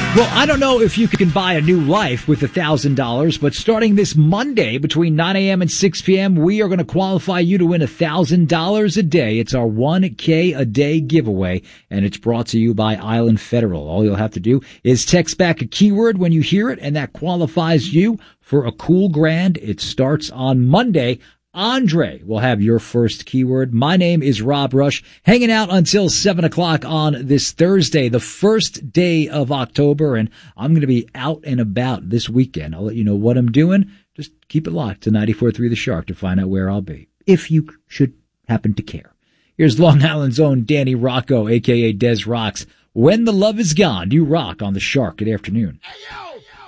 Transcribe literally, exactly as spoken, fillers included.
Well, I don't know if you can buy a new life with one thousand dollars, but starting this Monday between nine a.m. and six p.m., we are going to qualify you to win one thousand dollars a day. It's our one K a day giveaway, and it's brought to you by Island Federal. All you'll have to do is text back a keyword when you hear it, and that qualifies you for a cool grand. It starts on Monday. Andre will have your first keyword. My name is Rob Rush, hanging out until seven o'clock on this Thursday, the first day of October, and I'm going to be out and about this weekend. I'll let you know what I'm doing. Just keep it locked to ninety-four point three The Shark to find out where I'll be, if you should happen to care. Here's Long Island's own Danny Rocco, a k a. Des Rocks. When the Love Is Gone, you rock on The Shark. Good afternoon. Hey, yo!